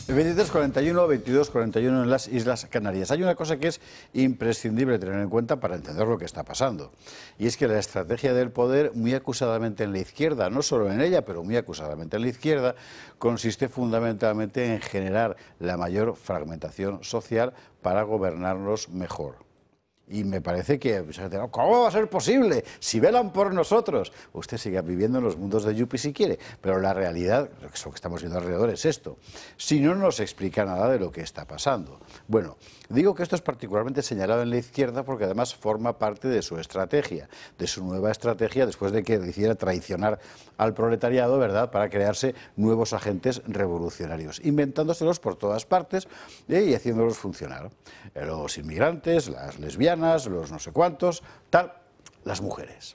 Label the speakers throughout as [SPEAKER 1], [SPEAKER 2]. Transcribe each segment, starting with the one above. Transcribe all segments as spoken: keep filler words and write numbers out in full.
[SPEAKER 1] veintitrés cuarenta y uno, veintidós cuarenta y uno en las Islas Canarias. Hay una cosa que es imprescindible tener en cuenta para entender lo que está pasando. Y es que la estrategia del poder, muy acusadamente en la izquierda, no solo en ella, pero muy acusadamente en la izquierda, consiste fundamentalmente en generar la mayor fragmentación social para gobernarnos mejor. Y me parece que, ¿cómo va a ser posible? Si velan por nosotros. Usted siga viviendo en los mundos de Yuppie si quiere, pero la realidad, lo que estamos viendo alrededor es esto. Si no nos explica nada de lo que está pasando. Bueno, digo que esto es particularmente señalado en la izquierda porque además forma parte de su estrategia, de su nueva estrategia después de que decidiera traicionar al proletariado, ¿verdad?, para crearse nuevos agentes revolucionarios, inventándoselos por todas partes ¿eh? y haciéndolos funcionar. Los inmigrantes, las lesbianas, los no sé cuántos, tal, las mujeres.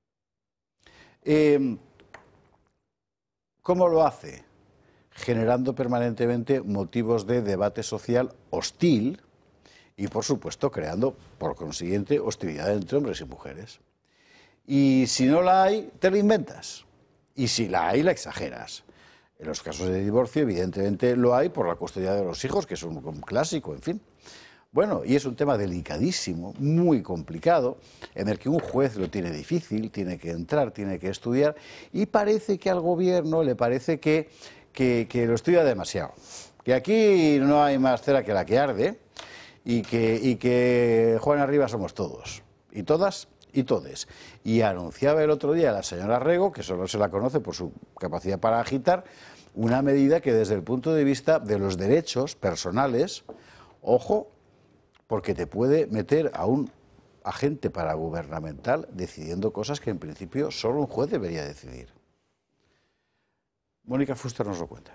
[SPEAKER 1] Eh, ¿Cómo lo hace? Generando permanentemente motivos de debate social hostil y, por supuesto, creando, por consiguiente, hostilidad entre hombres y mujeres. Y si no la hay, te la inventas. Y si la hay, la exageras. En los casos de divorcio, evidentemente, lo hay por la custodia de los hijos, que es un, un clásico, en fin. Bueno, y es un tema delicadísimo, muy complicado, en el que un juez lo tiene difícil, tiene que entrar, tiene que estudiar, y parece que al gobierno le parece que, que, que lo estudia demasiado, que aquí no hay más cera que la que arde, y que, y que Juana Rivas somos todos, y todas y todes. Y anunciaba el otro día la señora Rego, que solo se la conoce por su capacidad para agitar, una medida que desde el punto de vista de los derechos personales, ojo, porque te puede meter a un agente paragubernamental decidiendo cosas que en principio solo un juez debería decidir. Mónica Fuster nos lo cuenta.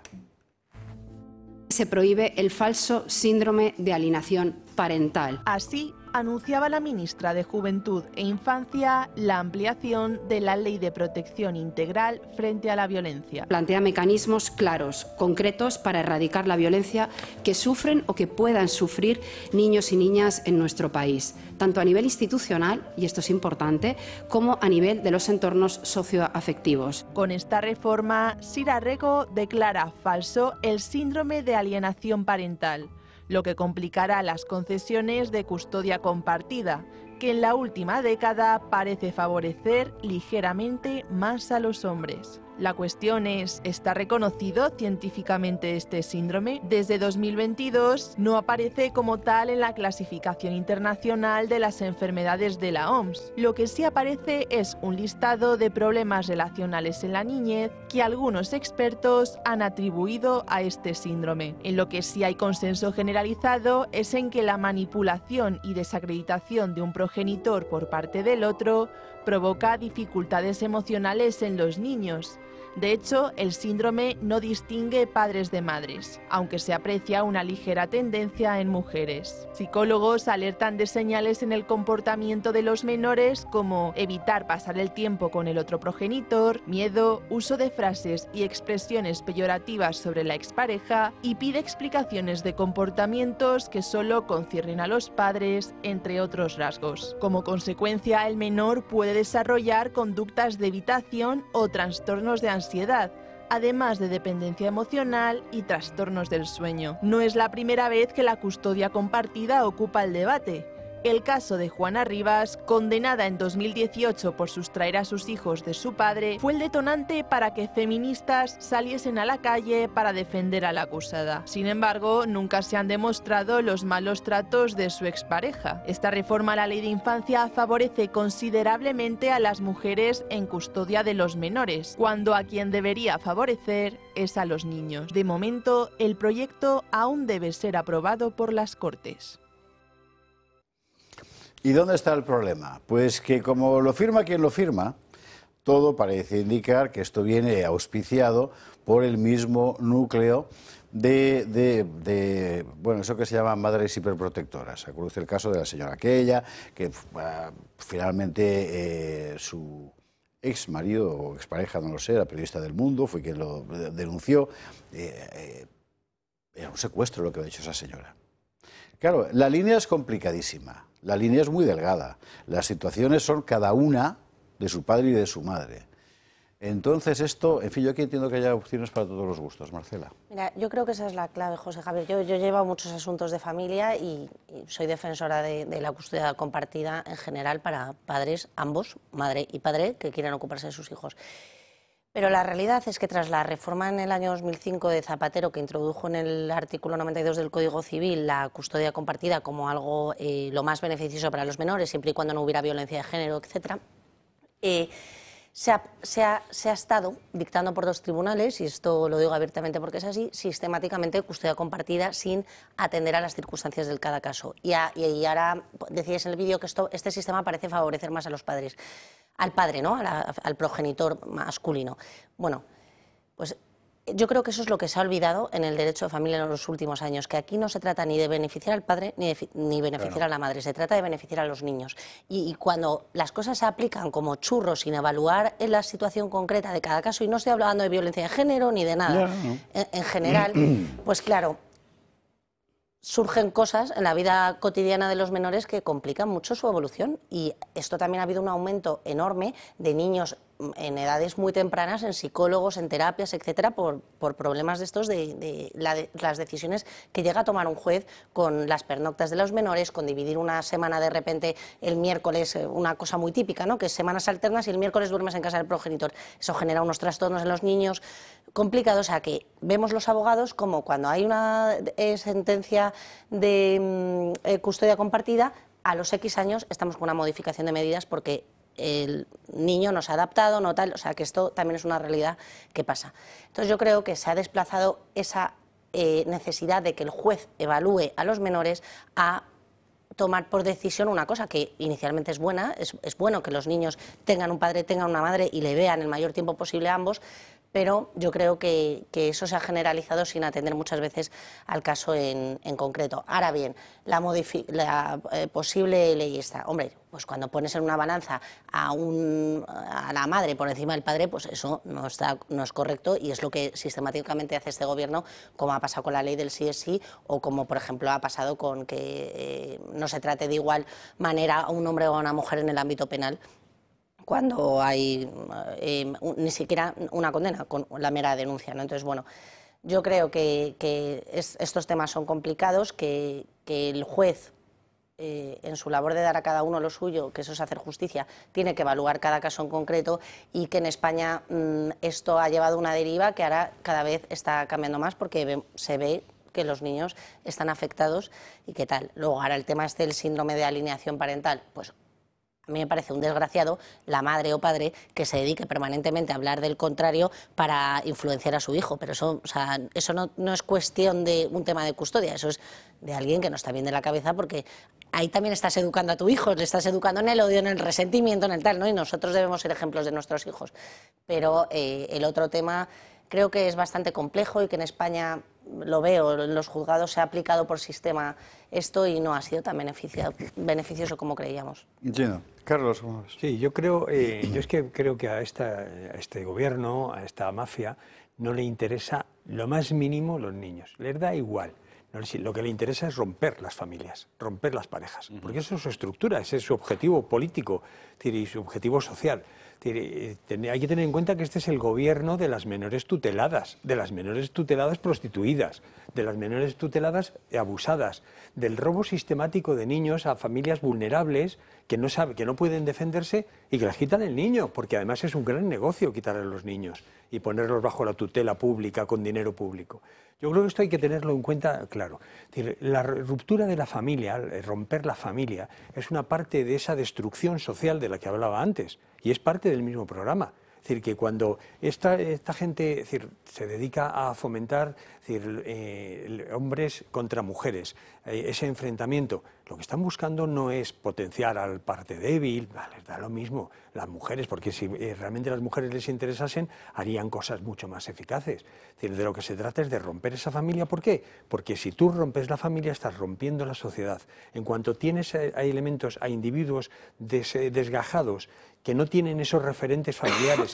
[SPEAKER 2] Se prohíbe el falso síndrome de alienación parental.
[SPEAKER 3] Así anunciaba la ministra de Juventud e Infancia la ampliación de la Ley de Protección Integral frente a la violencia.
[SPEAKER 2] Plantea mecanismos claros, concretos, para erradicar la violencia que sufren o que puedan sufrir niños y niñas en nuestro país, tanto a nivel institucional, y esto es importante, como a nivel de los entornos socioafectivos.
[SPEAKER 3] Con esta reforma, Sira Rego declara falso el síndrome de alienación parental, lo que complicará las concesiones de custodia compartida, que en la última década parece favorecer ligeramente más a los hombres. La cuestión es, ¿está reconocido científicamente este síndrome? Desde dos mil veintidós no aparece como tal en la clasificación internacional de las enfermedades de la O M S. Lo que sí aparece es un listado de problemas relacionales en la niñez que algunos expertos han atribuido a este síndrome. En lo que sí hay consenso generalizado es en que la manipulación y desacreditación de un progenitor por parte del otro provoca dificultades emocionales en los niños. De hecho, el síndrome no distingue padres de madres, aunque se aprecia una ligera tendencia en mujeres. Psicólogos alertan de señales en el comportamiento de los menores como evitar pasar el tiempo con el otro progenitor, miedo, uso de frases y expresiones peyorativas sobre la expareja, y pide explicaciones de comportamientos que solo conciernen a los padres, entre otros rasgos. Como consecuencia, el menor puede desarrollar conductas de evitación o trastornos de ansiedad, ansiedad, además de dependencia emocional y trastornos del sueño. No es la primera vez que la custodia compartida ocupa el debate. El caso de Juana Rivas, condenada en dos mil dieciocho por sustraer a sus hijos de su padre, fue el detonante para que feministas saliesen a la calle para defender a la acusada. Sin embargo, nunca se han demostrado los malos tratos de su expareja. Esta reforma a la ley de infancia favorece considerablemente a las mujeres en custodia de los menores, cuando a quien debería favorecer es a los niños. De momento, el proyecto aún debe ser aprobado por las Cortes.
[SPEAKER 1] ¿Y dónde está el problema? Pues que como lo firma quien lo firma, todo parece indicar que esto viene auspiciado por el mismo núcleo de, de, de bueno, eso que se llama madres hiperprotectoras. Acuerde el caso de la señora aquella, que uh, finalmente eh, su ex marido o expareja, no lo sé, era periodista del Mundo, fue quien lo denunció. Eh, eh, era un secuestro lo que ha hecho esa señora. Claro, la línea es complicadísima. La línea es muy delgada. Las situaciones son cada una de su padre y de su madre. Entonces esto, en fin, yo aquí entiendo que haya opciones para todos los gustos. Marcela.
[SPEAKER 4] Mira, yo creo que esa es la clave, José Javier. Yo, yo llevo muchos asuntos de familia y, y soy defensora de, de la custodia compartida en general para padres, ambos, madre y padre, que quieran ocuparse de sus hijos. Pero la realidad es que tras la reforma en el año dos mil cinco de Zapatero, que introdujo en el artículo noventa y dos del Código Civil la custodia compartida como algo eh, lo más beneficioso para los menores, siempre y cuando no hubiera violencia de género, etcétera, eh, Se ha, se, ha, se ha estado dictando por dos tribunales, y esto lo digo abiertamente porque es así, sistemáticamente custodia compartida sin atender a las circunstancias del cada caso. Y, a, y ahora decíais en el vídeo que esto, este sistema parece favorecer más a los padres, al padre, ¿no? a la, al progenitor masculino. Bueno, pues yo creo que eso es lo que se ha olvidado en el derecho de familia en los últimos años, que aquí no se trata ni de beneficiar al padre ni de ni beneficiar claro. a la madre, se trata de beneficiar a los niños. Y, y cuando las cosas se aplican como churros sin evaluar en la situación concreta de cada caso, y no estoy hablando de violencia de género ni de nada, yeah, no. en, en general, pues claro, surgen cosas en la vida cotidiana de los menores que complican mucho su evolución, y esto también ha habido un aumento enorme de niños en edades muy tempranas en psicólogos, en terapias, etcétera, por, por problemas de estos de, de, la, de las decisiones que llega a tomar un juez con las pernoctas de los menores, con dividir una semana de repente el miércoles, una cosa muy típica, ¿no? Que es semanas alternas y el miércoles duermes en casa del progenitor. Eso genera unos trastornos en los niños complicados, o sea que vemos los abogados como cuando hay una eh, sentencia de eh, custodia compartida, a los X años estamos con una modificación de medidas porque el niño no se ha adaptado, no tal, o sea que esto también es una realidad que pasa. Entonces yo creo que se ha desplazado esa eh, necesidad de que el juez evalúe a los menores a tomar por decisión una cosa que inicialmente es buena, es, es bueno que los niños tengan un padre, tengan una madre y le vean el mayor tiempo posible a ambos, pero yo creo que, que eso se ha generalizado sin atender muchas veces al caso en, en concreto. Ahora bien, la, la eh, posible ley esta, hombre, pues cuando pones en una balanza a, un, a la madre por encima del padre, pues eso no, está, no es correcto, y es lo que sistemáticamente hace este gobierno, como ha pasado con la ley del sí es sí, o como por ejemplo ha pasado con que eh, no se trate de igual manera a un hombre o a una mujer en el ámbito penal, cuando hay eh, ni siquiera una condena, con la mera denuncia, ¿no? Entonces, bueno, yo creo que, que es, estos temas son complicados, que, que el juez, eh, en su labor de dar a cada uno lo suyo, que eso es hacer justicia, tiene que evaluar cada caso en concreto, y que en España mmm, esto ha llevado una deriva que ahora cada vez está cambiando más, porque ve, se ve que los niños están afectados y qué tal. Luego, ahora el tema este del síndrome de alienación parental, pues a mí me parece un desgraciado la madre o padre que se dedique permanentemente a hablar del contrario para influenciar a su hijo, pero eso, o sea, eso no, no es cuestión de un tema de custodia, eso es de alguien que no está bien de la cabeza, porque ahí también estás educando a tu hijo, le estás educando en el odio, en el resentimiento, en el tal, ¿no? Y nosotros debemos ser ejemplos de nuestros hijos. Pero eh, el otro tema creo que es bastante complejo, y que en España, lo veo, en los juzgados se ha aplicado por sistema esto y no ha sido tan beneficioso como creíamos.
[SPEAKER 1] Entiendo. Carlos, vamos.
[SPEAKER 5] Sí, yo creo, eh, yo es que creo que a, esta, a este gobierno, a esta mafia, no le interesa lo más mínimo los niños, les da igual. No, lo que le interesa es romper las familias, romper las parejas, porque eso es su estructura, ese es su objetivo político y su objetivo social. Hay que tener en cuenta que este es el gobierno de las menores tuteladas, de las menores tuteladas prostituidas, de las menores tuteladas abusadas, del robo sistemático de niños a familias vulnerables que no saben, que no pueden defenderse y que les quitan el niño, porque además es un gran negocio quitarle a los niños y ponerlos bajo la tutela pública con dinero público. Yo creo que esto hay que tenerlo en cuenta, claro. La ruptura de la familia, romper la familia, es una parte de esa destrucción social de la que hablaba antes, y es parte del mismo programa. Es decir, que cuando esta, esta gente es decir, se dedica a fomentar es decir, eh, hombres contra mujeres, eh, ese enfrentamiento, lo que están buscando no es potenciar al parte débil, les da lo mismo, las mujeres, porque si eh, realmente las mujeres les interesasen, harían cosas mucho más eficaces. Es decir, de lo que se trata es de romper esa familia. ¿Por qué? Porque si tú rompes la familia, estás rompiendo la sociedad. En cuanto tienes a, a elementos, a individuos des, desgajados, que no tienen esos referentes familiares,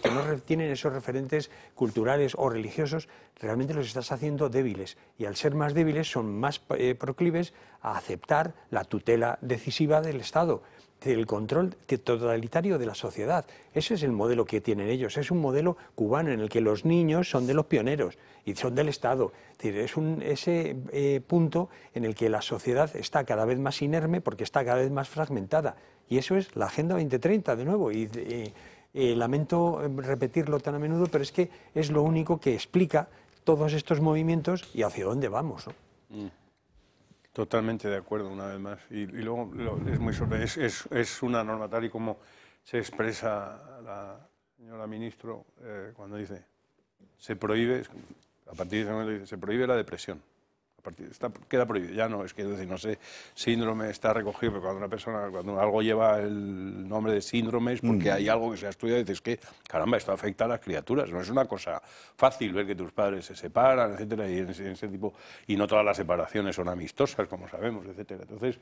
[SPEAKER 5] los que no tienen esos referentes culturales o religiosos, realmente los estás haciendo débiles. Y al ser más débiles son más eh, proclives a aceptar la tutela decisiva del Estado, del control totalitario de la sociedad. Ese es el modelo que tienen ellos. Es un modelo cubano en el que los niños son de los pioneros y son del Estado. Es decir, es un, ese eh, punto en el que la sociedad está cada vez más inerme porque está cada vez más fragmentada. Y eso es la Agenda veinte treinta, de nuevo. Y eh, eh, lamento repetirlo tan a menudo, pero es que es lo único que explica todos estos movimientos y hacia dónde vamos, ¿no?
[SPEAKER 6] Mm. Totalmente de acuerdo, una vez más. Y, y luego lo, es muy sobre, es, es, es una norma tal y como se expresa la señora ministro eh, cuando dice se prohíbe, a partir de ese momento dice, se prohíbe la depresión. A partir, está, queda prohibido, ya no, es que decir, no sé, síndrome está recogido, pero cuando una persona, cuando algo lleva el nombre de síndrome es porque mm. hay algo que se ha estudiado y dices que, caramba, esto afecta a las criaturas, no es una cosa fácil ver que tus padres se separan, etcétera, y en ese, en ese tipo, y no todas las separaciones son amistosas, como sabemos, etcétera. Entonces,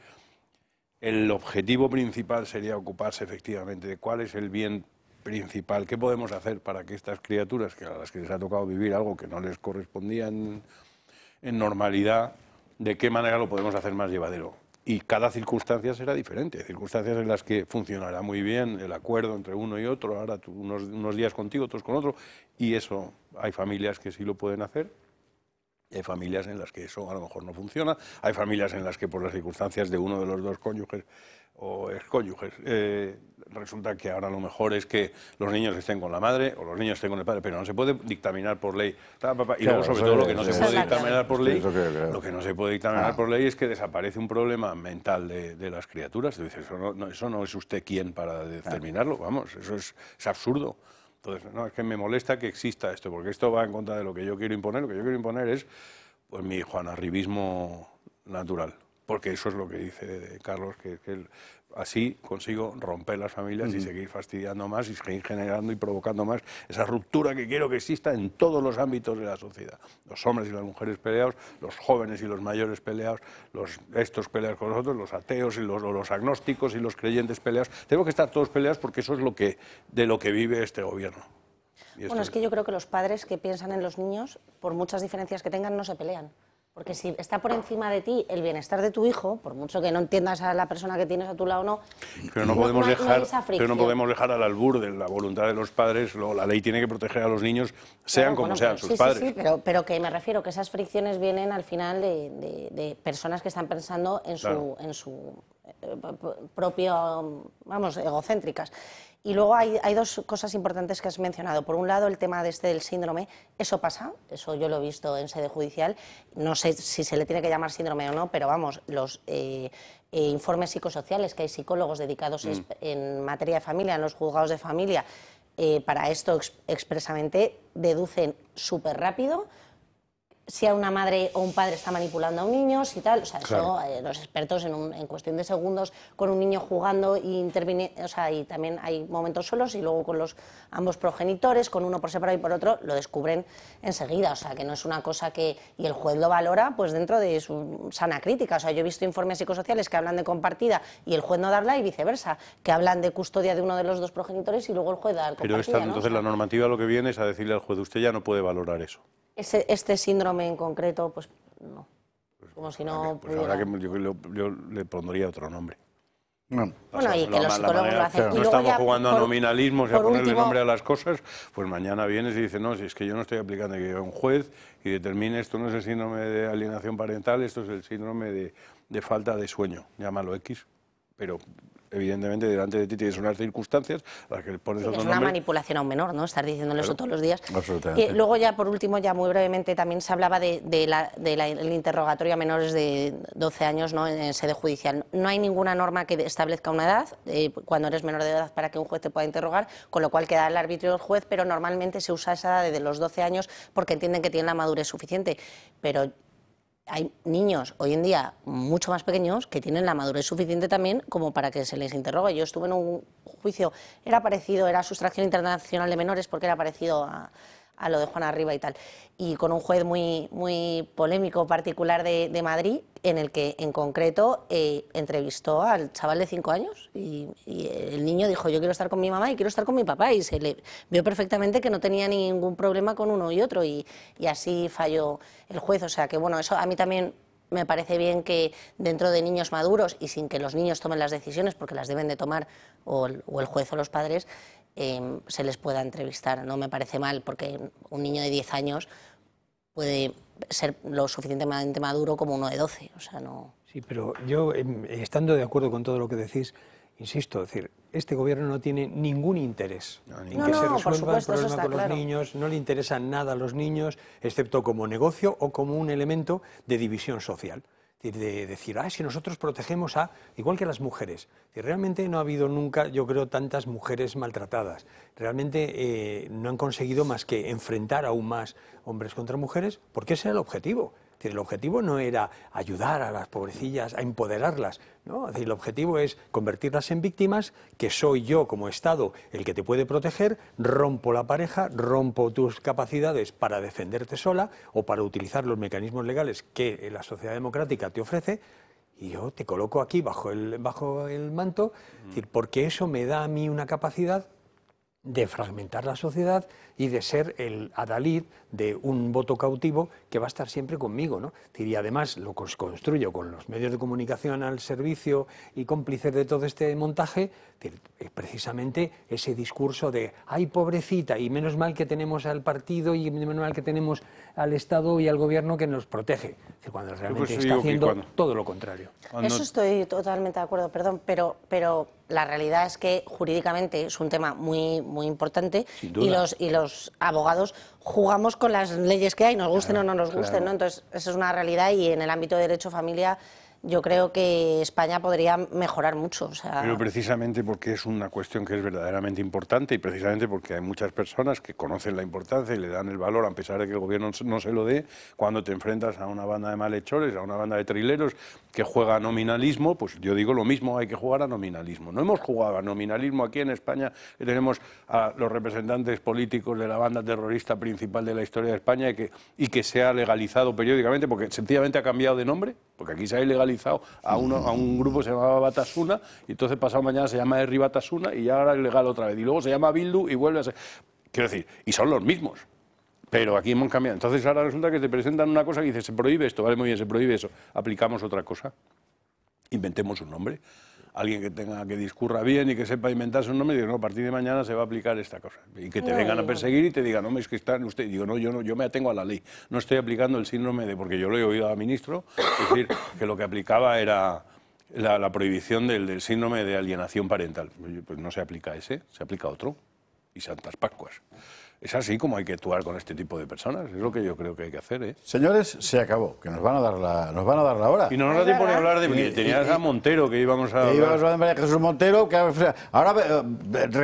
[SPEAKER 6] el objetivo principal sería ocuparse efectivamente de cuál es el bien principal, qué podemos hacer para que estas criaturas, que a las que les ha tocado vivir algo que no les correspondía en, en normalidad, de qué manera lo podemos hacer más llevadero. Y cada circunstancia será diferente. Circunstancias en las que funcionará muy bien el acuerdo entre uno y otro, ahora tú unos, unos días contigo, otros con otro, y eso hay familias que sí lo pueden hacer. Hay familias en las que eso a lo mejor no funciona, hay familias en las que por las circunstancias de uno de los dos cónyuges o excónyuges eh, resulta que ahora lo mejor es que los niños estén con la madre o los niños estén con el padre, pero no se puede dictaminar por ley. Y luego, sobre todo, lo que no se puede dictaminar por ley, lo que no se puede dictaminar por ley es que desaparece un problema mental de, de las criaturas. Dices, eso no, no, eso no es usted quien para determinarlo, vamos, eso es, es absurdo. Entonces, no, es que me molesta que exista esto, porque esto va en contra de lo que yo quiero imponer. Lo que yo quiero imponer es pues mi juanarribismo natural, porque eso es lo que dice Carlos, que, que él, así consigo romper las familias uh-huh. y seguir fastidiando más y seguir generando y provocando más esa ruptura que quiero que exista en todos los ámbitos de la sociedad. Los hombres y las mujeres peleados, los jóvenes y los mayores peleados, los, estos peleados con los otros, los ateos y los, los agnósticos y los creyentes peleados. Tenemos que estar todos peleados porque eso es lo que, de lo que vive este gobierno.
[SPEAKER 4] Bueno, es que yo creo que los padres que piensan en los niños, por muchas diferencias que tengan, no se pelean. Porque si está por encima de ti el bienestar de tu hijo, por mucho que no entiendas a la persona que tienes a tu lado o no,
[SPEAKER 6] pero no, podemos no, dejar, no pero no podemos dejar al albur de la voluntad de los padres. Luego, la ley tiene que proteger a los niños, sean claro, como bueno, sean sus
[SPEAKER 4] sí,
[SPEAKER 6] padres.
[SPEAKER 4] Sí, sí, pero, pero que me refiero que esas fricciones vienen al final de, de, de personas que están pensando en su, claro. en su eh, propio, vamos, egocéntricas. Y luego hay, hay dos cosas importantes que has mencionado. Por un lado, el tema de este del síndrome. Eso pasa, eso yo lo he visto en sede judicial. No sé si se le tiene que llamar síndrome o no, pero vamos, los eh, eh, informes psicosociales, que hay psicólogos dedicados mm. en materia de familia, en los juzgados de familia, eh, para esto ex expresamente deducen súper rápido si a una madre o un padre está manipulando a un niño, si tal, o sea, claro. eso, eh, los expertos en, un, en cuestión de segundos con un niño jugando y intervine, o sea, y también hay momentos solos y luego con los ambos progenitores, con uno por separado y por otro, lo descubren enseguida, o sea, que no es una cosa que, y el juez lo valora pues dentro de su sana crítica, o sea, yo he visto informes psicosociales que hablan de compartida y el juez no darla y viceversa, que hablan de custodia de uno de los dos progenitores y luego el juez da compartida.
[SPEAKER 6] Pero esta, ¿no? Entonces o sea, la normativa lo que viene es a decirle al juez, usted ya no puede valorar eso.
[SPEAKER 4] Ese, este síndrome en concreto, pues no. Pues, como si no
[SPEAKER 6] que, pues pudiera... Ahora que yo, yo, yo le pondría otro nombre.
[SPEAKER 4] No. Bueno, y que los psicólogos lo hacen.
[SPEAKER 6] No y estamos jugando por, a nominalismos y a ponerle último... nombre a las cosas, pues mañana vienes y dices, no, si es que yo no estoy aplicando, que un juez y determine esto no es el síndrome de alienación parental, esto es el síndrome de, de falta de sueño, llámalo X, pero... Evidentemente, delante de ti tienes unas circunstancias a las que le pones
[SPEAKER 4] sí,
[SPEAKER 6] otro
[SPEAKER 4] es una
[SPEAKER 6] nombre.
[SPEAKER 4] manipulación a un menor, ¿no? Estar diciéndole claro. eso todos los días.
[SPEAKER 6] Absolutamente.
[SPEAKER 4] Y luego ya, por último, ya muy brevemente, también se hablaba del de la, de la, el interrogatorio a menores de doce años, ¿no? En sede judicial. No hay ninguna norma que establezca una edad, eh, cuando eres menor de edad, para que un juez te pueda interrogar, con lo cual queda el arbitrio del juez, pero normalmente se usa esa edad de los doce años porque entienden que tienen la madurez suficiente. Pero hay niños hoy en día mucho más pequeños que tienen la madurez suficiente también como para que se les interrogue. Yo estuve en un juicio, era parecido, era sustracción internacional de menores porque era parecido a, a lo de Juana Riba y tal. Y con un juez muy, muy polémico, particular de, de Madrid, en el que en concreto eh, entrevistó al chaval de cinco años y, y el niño dijo: yo quiero estar con mi mamá y quiero estar con mi papá, y se le vio perfectamente que no tenía ningún problema con uno y otro, y, y así falló el juez. O sea que bueno, eso a mí también me parece bien, que dentro de niños maduros y sin que los niños tomen las decisiones, porque las deben de tomar o el, o el juez o los padres, eh, se les pueda entrevistar. No me parece mal, porque un niño de diez años puede ser lo suficientemente maduro como uno de doce. O sea, no...
[SPEAKER 5] Sí, pero yo, estando de acuerdo con todo lo que decís, insisto, es decir, este gobierno no tiene ningún interés no, en
[SPEAKER 4] no,
[SPEAKER 5] que
[SPEAKER 4] no,
[SPEAKER 5] se resuelva
[SPEAKER 4] supuesto,
[SPEAKER 5] el problema con
[SPEAKER 4] claro.
[SPEAKER 5] los niños, no le interesa nada a los niños, excepto como negocio o como un elemento de división social. De, de decir, ah, si nosotros protegemos a, igual que las mujeres. Y realmente no ha habido nunca, yo creo, tantas mujeres maltratadas. Realmente eh, no han conseguido más que enfrentar aún más hombres contra mujeres, porque ese era el objetivo. Es decir, el objetivo no era ayudar a las pobrecillas, a empoderarlas, ¿no? Es decir, el objetivo es convertirlas en víctimas, que soy yo como Estado el que te puede proteger, rompo la pareja, rompo tus capacidades para defenderte sola o para utilizar los mecanismos legales que la sociedad democrática te ofrece, y yo te coloco aquí bajo el, bajo el manto, mm. es decir, porque eso me da a mí una capacidad de fragmentar la sociedad y de ser el adalid de un voto cautivo que va a estar siempre conmigo, ¿no? Y además lo construyo con los medios de comunicación al servicio y cómplices de todo este montaje, precisamente ese discurso de ¡ay, pobrecita! Y menos mal que tenemos al partido y menos mal que tenemos al Estado y al Gobierno que nos protege, cuando realmente está haciendo cuando, todo lo contrario.
[SPEAKER 4] Cuando... Eso estoy totalmente de acuerdo, perdón, pero, pero la realidad es que jurídicamente es un tema muy, muy importante, y los, y los abogados jugamos con las leyes que hay, nos gusten claro, o no nos gusten, claro. ¿no? Entonces, eso es una realidad, y en el ámbito de derecho familia yo creo que España podría mejorar mucho. O sea...
[SPEAKER 6] Pero precisamente porque es una cuestión que es verdaderamente importante, y precisamente porque hay muchas personas que conocen la importancia y le dan el valor, a pesar de que el gobierno no se lo dé, cuando te enfrentas a una banda de malhechores, a una banda de trileros que juega a nominalismo, pues yo digo lo mismo, hay que jugar a nominalismo. No hemos jugado a nominalismo aquí en España, que tenemos a los representantes políticos de la banda terrorista principal de la historia de España y que, y que se ha legalizado periódicamente, porque sencillamente ha cambiado de nombre, porque aquí se ha ilegalizado A, uno, a un grupo que se llamaba Batasuna, y entonces pasado mañana se llama Herri Batasuna y ya ahora es legal otra vez, y luego se llama Bildu y vuelve a ser... Quiero decir, y son los mismos, pero aquí hemos cambiado. Entonces ahora resulta que te presentan una cosa que dice, se prohíbe esto, vale, muy bien, se prohíbe eso, aplicamos otra cosa, inventemos un nombre. Alguien que tenga, que discurra bien y que sepa inventarse un nombre, y digo, no, a partir de mañana se va a aplicar esta cosa. Y que te no, vengan a perseguir y te digan, no, es que están usted. Digo, no, yo no, yo me atengo a la ley. No estoy aplicando el síndrome de, porque yo lo he oído al ministro, es decir, que lo que aplicaba era la, la prohibición del, del síndrome de alienación parental. Pues no se aplica ese, se aplica otro. Y Santas Pascuas. Es así como hay que actuar con este tipo de personas, es lo que yo creo que hay que hacer, ¿eh?
[SPEAKER 1] Señores, se acabó, que nos van a dar la, nos van a dar la hora.
[SPEAKER 6] Y no nos da tiempo ni hablar de... Tenías a Montero, que íbamos a...
[SPEAKER 1] Que íbamos a hablar de Jesús Montero, que ahora...